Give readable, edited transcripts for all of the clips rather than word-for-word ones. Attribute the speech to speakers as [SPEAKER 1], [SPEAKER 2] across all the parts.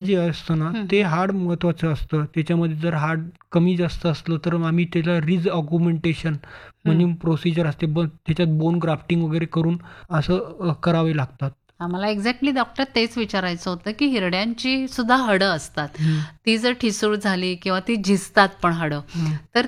[SPEAKER 1] जे असतं ना ते हाड महत्वाचं असतं. त्याच्यामध्ये जर हाड कमी जास्त असलं तर आम्ही त्याला रिज ऑग्युमेंटेशन म्हणजे प्रोसिजर असते, त्याच्यात बोन ग्राफ्टिंग वगैरे करून असं करावे लागतात.
[SPEAKER 2] मला एक्झॅक्टली डॉक्टर तेच विचारायचं होतं की हिरड्यांची सुद्धा हाडं असतात, ती जर ठिसूळ झाली किंवा ती झिजतात पण हाडं, तर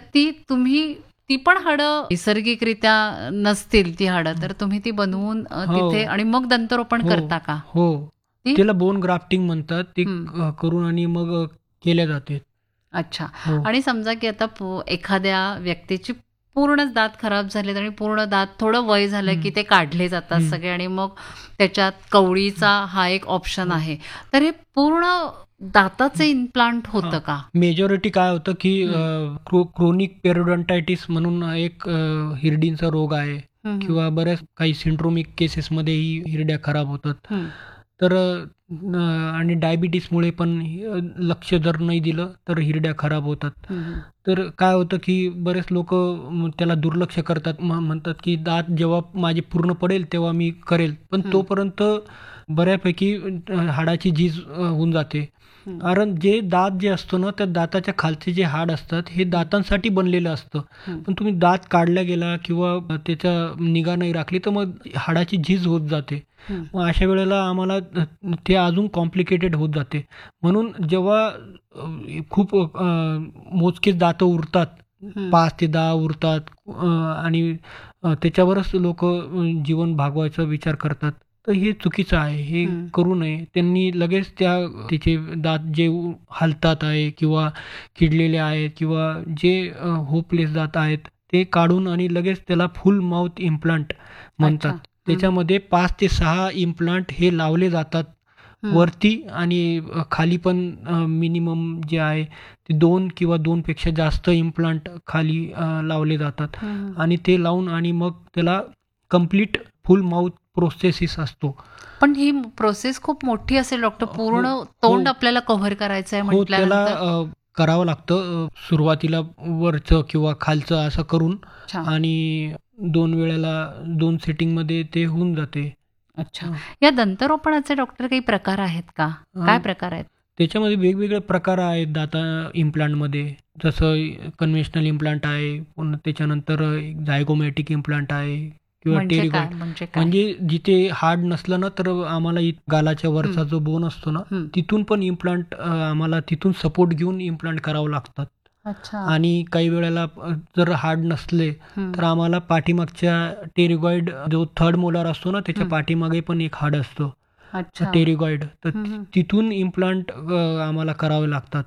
[SPEAKER 2] ती पण हाडं नैसर्गिकरित्या नसतील ती हाडं, तर तुम्ही ती बनवून तिथे आणि मग दंतरोपण करता का?
[SPEAKER 1] हो, त्याला बोन ग्राफ्टिंग म्हणतात. ते करून आणि मग केल्या जाते.
[SPEAKER 2] अच्छा. आणि समजा की आता एखाद्या व्यक्तीची पूर्णच दात खराब झालेत आणि पूर्ण दात थोडं वय झालं की ते काढले जातात सगळे आणि मग त्याच्यात कवळीचा हा एक ऑप्शन आहे, तर हे पूर्ण दाताचे इम्प्लांट होतं का?
[SPEAKER 1] मेजॉरिटी काय होतं की क्रोनिक पेरिओडोंटायटिस म्हणून एक हिरडींचा रोग आहे किंवा बऱ्याच काही सिंड्रोमिक केसेसमध्येही हिरड्या खराब होतात. तर आणि डायबिटीसमुळे पण लक्ष जर नाही दिलं तर हिरड्या खराब होतात. तर काय होतं की बरेच लोक त्याला दुर्लक्ष करतात, म्हणतात की दात जेव्हा माझे पूर्ण पडेल तेव्हा मी करेल, पण तोपर्यंत बऱ्यापैकी हाडाची झीज होऊन जाते. कारण जे दात जे असतं ना त्या दाताच्या खालचे जे हाड असतात हे दातांसाठी बनलेलं असतं, पण तुम्ही दात काढला गेला किंवा त्याच्या निगा नाही राखली तर मग हाडाची झीज होत जाते. मग अशा वेळेला आम्हाला ते अजून कॉम्प्लिकेटेड होत जाते. म्हणून जेव्हा खूप मोजकेच दातं उरतात, 5 ते 10 उरतात आणि त्याच्यावरच लोक जीवन भागवायचा विचार करतात, तर हे चुकीचं आहे. हे करू नये. त्यांनी लगेच त्याचे दात जे हालतात आहे किंवा किडलेले आहेत किंवा जे होपलेस दात आहेत ते काढून आणि लगेच त्याला फुल माउथ इम्प्लांट म्हणतात. त्याच्यामध्ये 5 ते 6 इम्प्लांट हे लावले जातात वरती आणि खाली पण मिनिमम जे आहे ते 2 किंवा 2 पेक्षा जास्त इम्प्लांट खाली लावले जातात आणि ते लावून आणि मग त्याला कम्प्लीट फुल माउथ प्रोसेसिस असतो.
[SPEAKER 2] पण ही प्रोसेस खूप मोठी असेल डॉक्टर, पूर्ण तोंड आपल्याला कव्हर करायचं आहे म्हटल्यानंतर.
[SPEAKER 1] त्याला करावं लागतं सुरुवातीला वरचं किंवा खालचं असं करून आणि 2 वेळेला 2 सेटिंगमध्ये ते होऊन जाते.
[SPEAKER 2] अच्छा. या दंतरोपणाचे डॉक्टर काही प्रकार आहेत का? काय प्रकार आहेत?
[SPEAKER 1] त्याच्यामध्ये वेगवेगळे प्रकार आहेत दाता इम्प्लांटमध्ये. जसं कन्व्हेन्शनल इम्प्लांट आहे, पुन्हा त्याच्यानंतर झायगोमॅटिक इम्प्लांट आहे किंवा टेरिगॉइड. म्हणजे जिथे हाड नसलं ना तर आम्हाला गालाच्या वरचा जो बोन असतो ना तिथून पण इम्प्लांट आम्हाला तिथून सपोर्ट घेऊन इम्प्लांट करावं लागतात. आणि काही वेळेला जर हाड नसले तर आम्हाला पाठीमागच्या टेरिगॉइड जो थर्ड मोलार असतो ना त्याच्या पाठीमागे पण एक हाड असतं टेरिगॉइड, तर तिथून इम्प्लांट आम्हाला करावे लागतात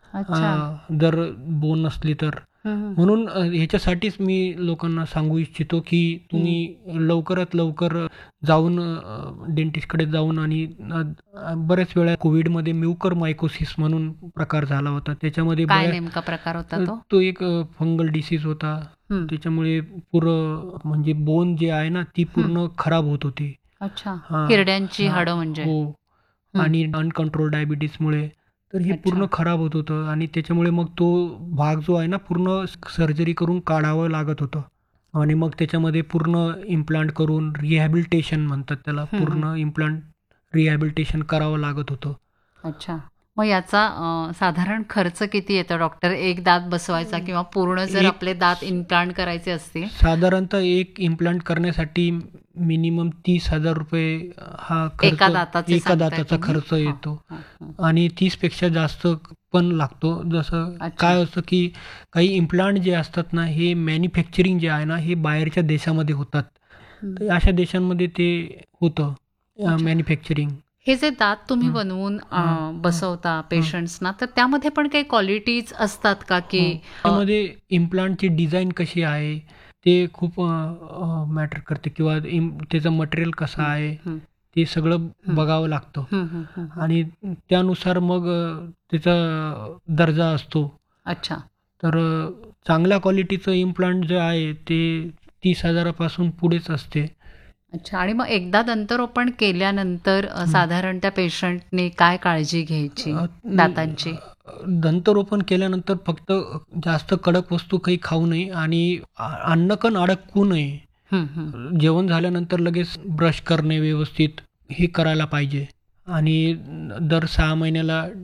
[SPEAKER 1] जर बोन नसली तर. म्हणून ह्याच्यासाठीच मी लोकांना सांगू इच्छितो की तुम्ही लवकरात लवकर जाऊन डेंटिस्टकडे जाऊन, आणि बऱ्याच वेळा कोविडमध्ये म्युकर मायकोसिस म्हणून प्रकार झाला होता. त्याच्यामध्ये
[SPEAKER 2] नेमका प्रकार होता
[SPEAKER 1] तो एक फंगल डिसीज होता. त्याच्यामुळे पूर्ण म्हणजे बोन जे आहे ना ती पूर्ण खराब होत होती.
[SPEAKER 2] हिरड्यांची हाडं म्हणजे.
[SPEAKER 1] हो, आणि अनकंट्रोल डायबिटीसमुळे तर हे पूर्ण खराब होत होतं आणि त्याच्यामुळे मग तो भाग जो आहे ना पूर्ण सर्जरी करून काढावं लागत होतं आणि मग त्याच्यामध्ये पूर्ण इम्प्लांट करून रिहॅबिलिटेशन म्हणतात त्याला, पूर्ण इम्प्लांट रिहॅबिलिटेशन करावं लागत होतं.
[SPEAKER 2] अच्छा. मग याचा साधारण खर्च किती येतो डॉक्टर, एक दात बसवायचा किंवा पूर्ण जर आपले दात इम्प्लांट करायचे असतील?
[SPEAKER 1] साधारणतः एक इम्प्लांट करण्यासाठी मिनिमम 30,000 रुपये हा खर्च एका दाताचा खर्च येतो आणि 30 पेक्षा जास्त पण लागतो. जसं काय असतं की काही इम्प्लांट जे असतात ना हे मॅन्युफॅक्चरिंग जे आहे ना हे बाहेरच्या देशामध्ये होतात, तर अशा देशांमध्ये ते होतं मॅन्युफॅक्चरिंग.
[SPEAKER 2] हे जे दात तुम्ही बनवून बसवता पेशंट्सना, तर त्यामध्ये पण काही क्वालिटीज असतात का की
[SPEAKER 1] त्यामध्ये इम्प्लांटची डिझाईन कशी आहे ते खूप मॅटर करते किंवा त्याचं मटेरियल कसं आहे ते सगळं बघावं लागतं आणि त्यानुसार मग त्याचा दर्जा असतो.
[SPEAKER 2] अच्छा.
[SPEAKER 1] तर चांगल्या क्वालिटीचं इम्प्लांट जे आहे ते 30,000 पासून पुढेच असते.
[SPEAKER 2] अच्छा. आणि मग एकदा दंतरोपण केल्यानंतर साधारण त्या पेशंटने काय काळजी घ्यायची दातांची?
[SPEAKER 1] दंतरोपण केल्यानंतर फक्त जास्त कडक वस्तू काही खाऊ नये आणि अन्नकण अडकवू नये. जेवण झाल्यानंतर लगेच ब्रश करणे व्यवस्थित हे करायला पाहिजे आणि दर 6 महिन्याला